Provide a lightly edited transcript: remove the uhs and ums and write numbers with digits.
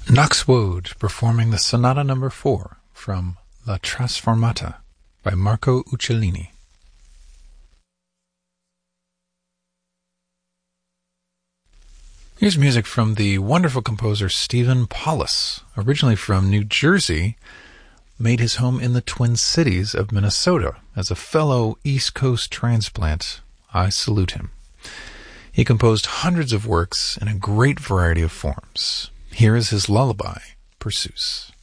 Knox Woad performing the Sonata No. 4 from La Trasformata by Marco Uccellini. Here's music from the wonderful composer Stephen Paulus, originally from New Jersey, made his home in the Twin Cities of Minnesota. As a fellow East Coast transplant, I salute him. He composed hundreds of works in a great variety of forms. Here is his lullaby, Perseus.